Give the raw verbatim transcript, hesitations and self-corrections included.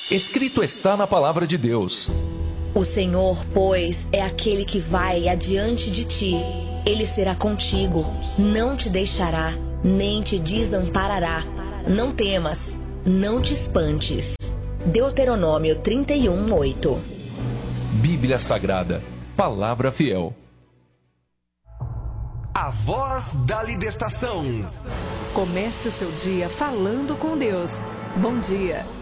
Escrito está na palavra de Deus: O Senhor, pois, é aquele que vai adiante de ti. Ele será contigo, não te deixará, nem te desamparará. Não temas, não te espantes. Deuteronômio trinta e um, oito. Bíblia Sagrada, palavra fiel. A voz da libertação. Comece o seu dia falando com Deus. Bom dia.